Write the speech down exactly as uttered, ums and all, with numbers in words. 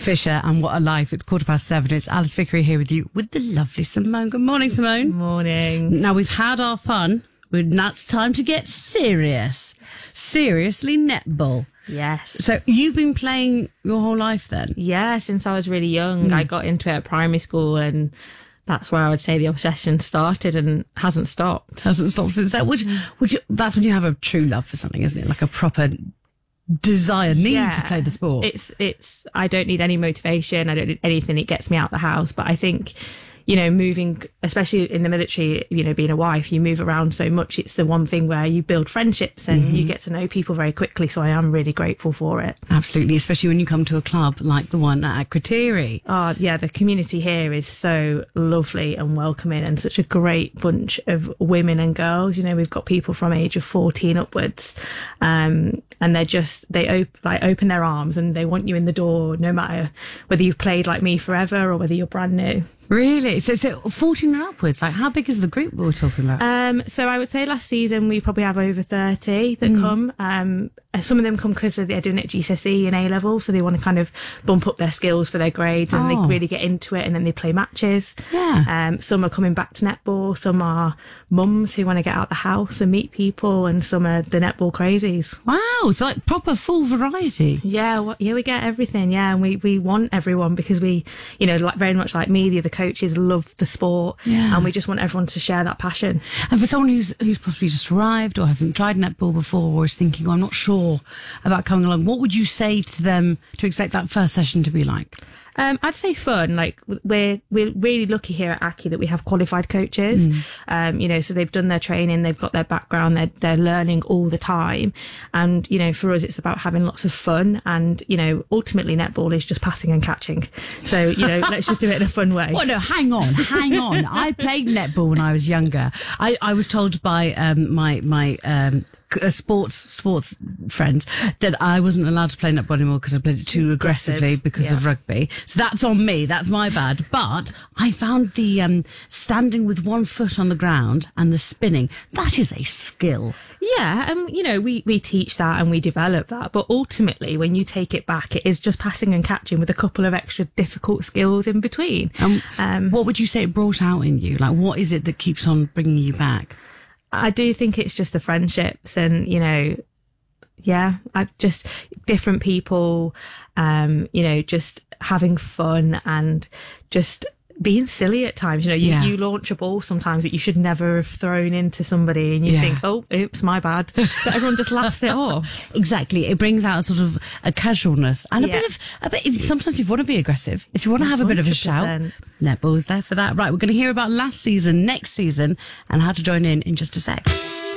Fisher and What a Life. It's quarter past seven. It's Alice Vickery here with you with the lovely Simone. Good morning, Simone. Morning. Now, we've had our fun. Now it's time to get serious. Seriously, netball. Yes. So you've been playing your whole life then? Yeah, since I was really young. Mm. I got into it at primary school, and that's where I would say the obsession started and hasn't stopped. Hasn't stopped since then. Which, which, that's when you have a true love for something, isn't it? Like a proper desire, need yeah. to play the sport. It's, it's, I don't need any motivation. I don't need anything. It gets me out the house. But I think, you know, moving, especially in the military, you know, being a wife, you move around so much. It's the one thing where you build friendships and mm-hmm. you get to know people very quickly. So I am really grateful for it. Absolutely. Especially when you come to a club like the one at Akrotiri. Oh, yeah. The community here is so lovely and welcoming, and such a great bunch of women and girls. You know, we've got people from age of fourteen upwards. Um, and they're just, they op- like open their arms and they want you in the door, no matter whether you've played like me forever or whether you're brand new. Really? So, so fourteen and upwards, like how big is the group we're talking about? Um, so I would say last season we probably have over thirty that mm. come. Um, some of them come because they're doing it at G C S E and A level, so they want to kind of bump up their skills for their grades, and oh. they really get into it, and then they play matches. Yeah. Um, some are coming back to netball. Some are mums who want to get out the house and meet people, and some are the netball crazies. Wow, so like proper full variety. Yeah, well, yeah, we get everything. Yeah, and we we want everyone because we, you know, like very much like me, the other coaches love the sport, yeah. and we just want everyone to share that passion. And for someone who's who's possibly just arrived or hasn't tried netball before, or is thinking, oh, I'm not sure about coming along, what would you say to them to expect that first session to be like? Um, I'd say fun. Like we're we're really lucky here at Aki that we have qualified coaches. Mm. Um, you know, so they've done their training, they've got their background, they're they're learning all the time. And you know, for us, it's about having lots of fun. And you know, ultimately, netball is just passing and catching. So you know, let's just do it in a fun way. Well, no, hang on, hang on. I played netball when I was younger. I I was told by um my my um. Uh, sports sports friends that I wasn't allowed to play netball anymore because I played it too aggressively because yeah. of rugby. So that's on me. That's my bad. But I found the um, standing with one foot on the ground and the spinning, that is a skill. Yeah, and you know, we, we teach that and we develop that, but ultimately when you take it back, it is just passing and catching with a couple of extra difficult skills in between. Um, um, what would you say it brought out in you? Like, what is it that keeps on bringing you back? I do think it's just the friendships and, you know, yeah, I just different people, um, you know, just having fun and just being silly at times. You know, you, yeah. you launch a ball sometimes that you should never have thrown into somebody and you yeah. think, oh, oops, my bad. But everyone just laughs it off. Exactly. It brings out a sort of a casualness and yeah. a bit of, a bit, if, sometimes if you want to be aggressive, if you want to have a bit of a shout, netball's there for that. Right, we're going to hear about last season, next season, and how to join in in just a sec.